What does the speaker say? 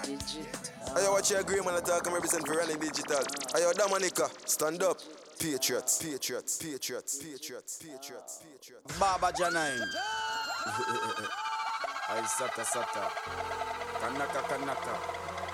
Ayo, watch your green man attack and represent for running digital. Ayo, Dominica, stand up. Patriots, Patriots, Patriots, Patriots, Patriots, Patriots. Baba Janine. Ay, Sata. Kanaka.